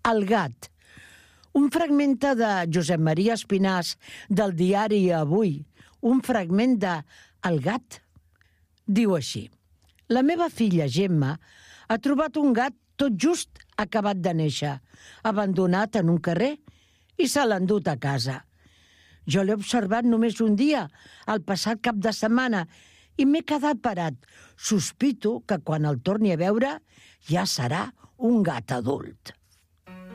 El gat. Un fragment de Josep Maria Espinàs del diari Avui. Un fragment de El gat. Diu així: la meva filla Gemma ha trobat un gat tot just acabat de néixer, abandonat en un carrer, i se l'ha endut a casa. Jo l'he observat només un dia, el passat cap de setmana, i m'he quedat parat. Sospito que quan el torni a veure ja serà un gat adult.